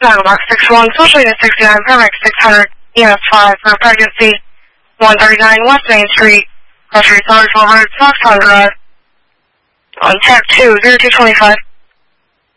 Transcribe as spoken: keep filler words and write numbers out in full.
Box six one, Social Unit sixty-nine, Paramedic six hundred, E M S five, for emergency, one thirty-nine West Main Street, Country Solid twelve hundred, Foxconn Drive, on tap two, zero two twenty-five.